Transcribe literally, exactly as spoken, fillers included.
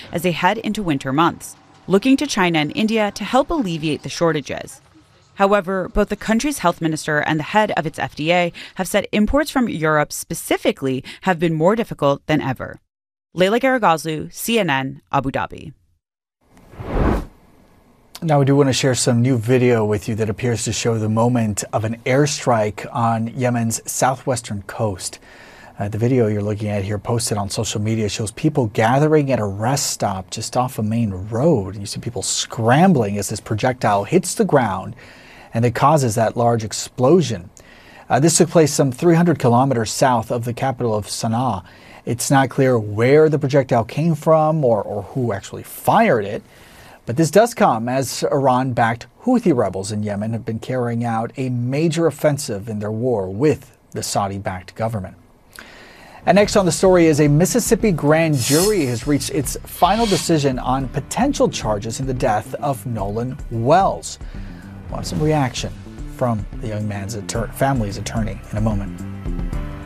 as they head into winter months, looking to China and India to help alleviate the shortages. However, both the country's health minister and the head of its F D A have said imports from Europe specifically have been more difficult than ever. Leila Garagazlu, C N N, Abu Dhabi. Now we do want to share some new video with you that appears to show the moment of an airstrike on Yemen's southwestern coast. Uh, the video you're looking at here, posted on social media, shows people gathering at a rest stop just off a main road. You see people scrambling as this projectile hits the ground and it causes that large explosion. Uh, this took place some three hundred kilometers south of the capital of Sana'a. It's not clear where the projectile came from or, or who actually fired it. But this does come as Iran-backed Houthi rebels in Yemen have been carrying out a major offensive in their war with the Saudi-backed government. And next on the story is a Mississippi grand jury has reached its final decision on potential charges in the death of Nolan Wells. We'll have some reaction from the young man's attor- family's attorney in a moment.